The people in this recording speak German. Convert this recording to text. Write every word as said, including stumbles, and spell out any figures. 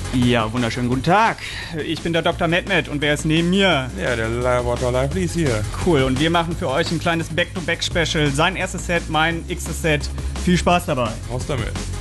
Ja, wunderschönen guten Tag. Ich bin der Doktor Medmed und wer ist neben mir? Ja, der Laborator Lively ist hier. Cool, und wir machen für euch ein kleines Back-to-Back-Special. Sein erstes Set, mein x-tes Set. Viel Spaß dabei. Raus damit.